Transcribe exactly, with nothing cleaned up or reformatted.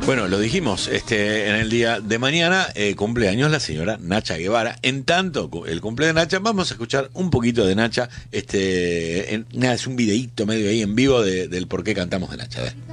Bueno, lo dijimos, este, en el día de mañana eh, cumpleaños la señora Nacha Guevara. En tanto, cu- el cumple de Nacha, vamos a escuchar un poquito de Nacha. Este, en- nada, es un videíto medio ahí en vivo de- del por qué cantamos de Nacha. A ver.